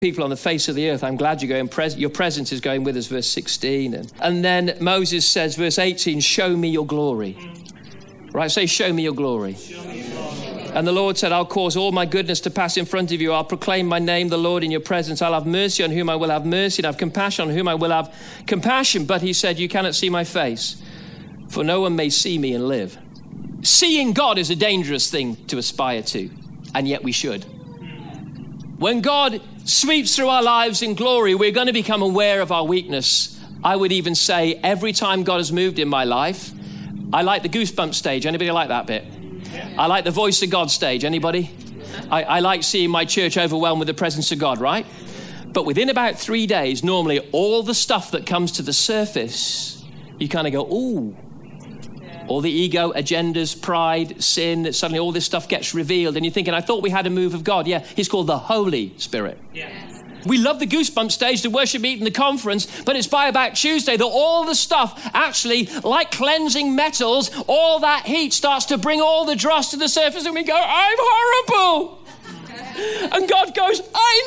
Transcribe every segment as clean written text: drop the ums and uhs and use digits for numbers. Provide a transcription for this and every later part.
people on the face of the earth, I'm glad you're going. Your presence is going with us, verse 16. And then Moses says, verse 18, show me your glory. Right, say, show me your glory. And the Lord said, I'll cause all my goodness to pass in front of you. I'll proclaim my name, the Lord, in your presence. I'll have mercy on whom I will have mercy, and have compassion on whom I will have compassion. But he said, you cannot see my face, for no one may see me and live. Seeing God is a dangerous thing to aspire to, and yet we should. When God sweeps through our lives in glory, we're going to become aware of our weakness. I would even say every time God has moved in my life, I like the goosebump stage. Anybody like that bit? I like the voice of God stage. Anybody? I like seeing my church overwhelmed with the presence of God, right? But within about 3 days, normally all the stuff that comes to the surface, you kind of go, ooh. All the ego, agendas, pride, sin, suddenly all this stuff gets revealed. And you're thinking, I thought we had a move of God. Yeah, he's called the Holy Spirit. Yes. We love the goosebump stage, the worship meeting, the conference, but it's by about Tuesday that all the stuff actually, like cleansing metals, all that heat starts to bring all the dross to the surface and we go, I'm horrible. And God goes, I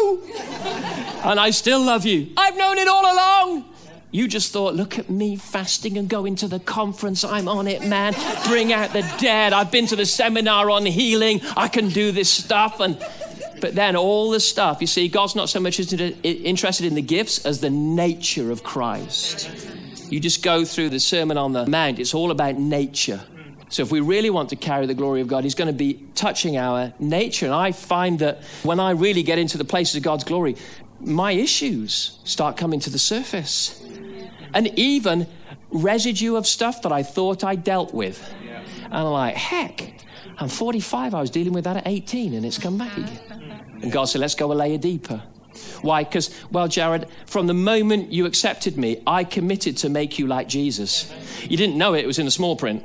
know. And I still love you. I've known it all along. You just thought, look at me fasting and going to the conference. I'm on it, man. Bring out the dead. I've been to the seminar on healing. I can do this stuff. But then all the stuff, you see, God's not so much interested in the gifts as the nature of Christ. You just go through the Sermon on the Mount. It's all about nature. So if we really want to carry the glory of God, he's going to be touching our nature. And I find that when I really get into the places of God's glory, my issues start coming to the surface. And even residue of stuff that I thought I dealt with. And I'm like, heck, I'm 45. I was dealing with that at 18 and it's come back again. And God said, let's go a layer deeper. Why? Because, well, Jared, from the moment you accepted me, I committed to make you like Jesus. You didn't know it was in the small print.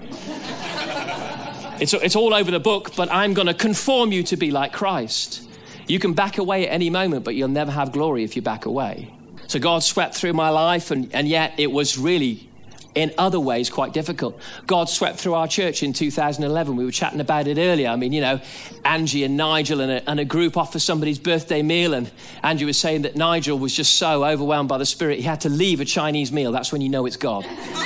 It's all over the book, but I'm going to conform you to be like Christ. You can back away at any moment, but you'll never have glory if you back away. So God swept through my life, and yet it was really, in other ways, quite difficult. God swept through our church in 2011. We were chatting about it earlier. I mean, you know, Angie and Nigel and a group off for somebody's birthday meal, and Angie was saying that Nigel was just so overwhelmed by the Spirit, he had to leave a Chinese meal. That's when you know it's God.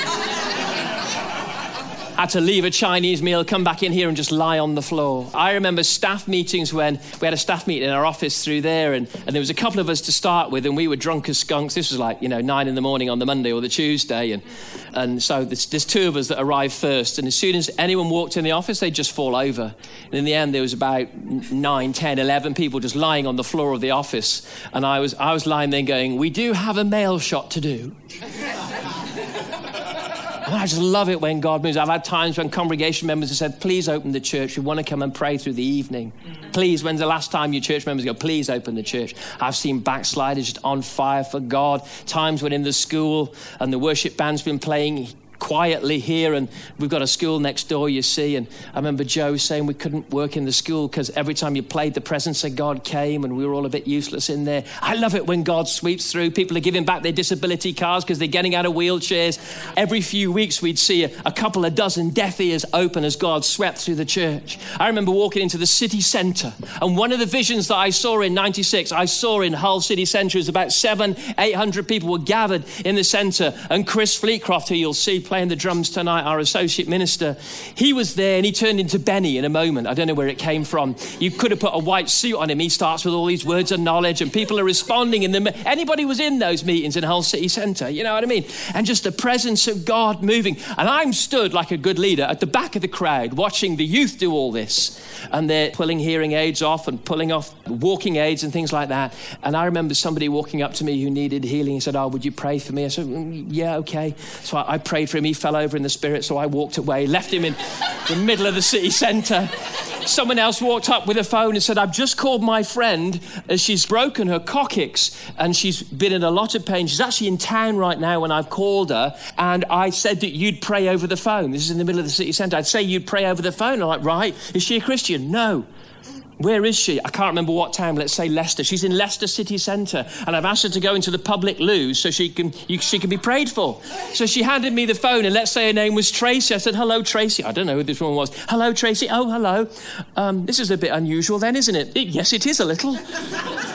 Had to leave a Chinese meal, come back in here and just lie on the floor. I remember staff meetings when we had a staff meeting in our office through there, and there was a couple of us to start with, and we were drunk as skunks. This was like, 9 a.m. on the Monday or the Tuesday, and so there's 2 of us that arrived first, and as soon as anyone walked in the office, they'd just fall over. And in the end, there was about 9, 10, 11 people just lying on the floor of the office, and I was lying there going, we do have a mail shot to do. And I just love it when God moves. I've had times when congregation members have said, please open the church. We want to come and pray through the evening. Please, when's the last time your church members go, please open the church? I've seen backsliders just on fire for God. Times when in the school and the worship band's been playing quietly here, and we've got a school next door, you see, and I remember Joe saying we couldn't work in the school because every time you played, the presence of God came and we were all a bit useless in there. I love it when God sweeps through. People are giving back their disability cards because they're getting out of wheelchairs. Every few weeks we'd see a couple of dozen deaf ears open as God swept through the church. I remember walking into the city centre, and one of the visions that I saw in 96, I saw in Hull city centre, is about 700-800 people were gathered in the centre, and Chris Fleetcroft, who you'll see playing the drums tonight, our associate minister, he was there, and he turned into Benny in a moment. I don't know where it came from. You could have put a white suit on him. He starts with all these words of knowledge, and people are responding in them. Anybody was in those meetings in Hull City Centre, you know what I mean? And just the presence of God moving. And I'm stood like a good leader at the back of the crowd watching the youth do all this. And they're pulling hearing aids off and pulling off walking aids and things like that. And I remember somebody walking up to me who needed healing. He said, would you pray for me? I said, yeah, okay. So I prayed for him. He fell over in the Spirit, so I walked away, left him in the middle of the city centre. Someone else walked up with a phone and said, I've just called my friend as she's broken her coccyx and she's been in a lot of pain. She's actually in town right now when I've called her, and I said that you'd pray over the phone. This is in the middle of the city centre. I'd say you'd pray over the phone. I'm like, right. Is she a Christian? No. Where is she? I can't remember what town. Let's say Leicester. She's in Leicester city centre, and I've asked her to go into the public loo so she can be prayed for. So she handed me the phone, and let's say her name was Tracy. I said, hello, Tracy. I don't know who this woman was. Hello, Tracy. Oh, hello. This is a bit unusual then, isn't it? Yes, it is a little.